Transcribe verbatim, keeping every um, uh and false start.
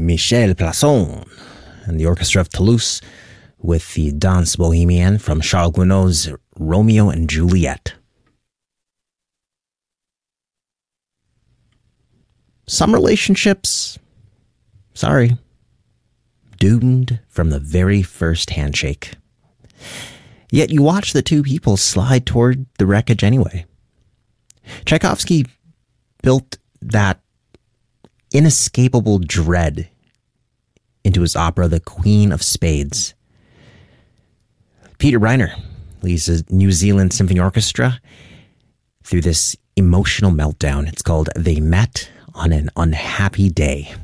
Michel Plasson and the Orchestra of Toulouse with the Danse Bohemienne from Charles Gounod's Romeo and Juliet. Some relationships, sorry, doomed from the very first handshake. Yet you watch the two people slide toward the wreckage anyway. Tchaikovsky built that inescapable dread into his opera, The Queen of Spades. Peter Reiner leads the New Zealand Symphony Orchestra through this emotional meltdown. It's called They Met on an Unhappy Day.